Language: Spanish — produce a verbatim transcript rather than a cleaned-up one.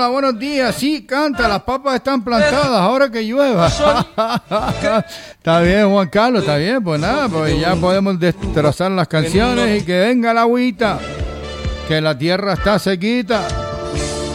hola, buenos días. Sí, canta, las papas están plantadas ahora que llueva. Está bien, Juan Carlos, está bien. Pues nada, pues ya podemos destrozar las canciones y que venga la agüita, que la tierra está sequita.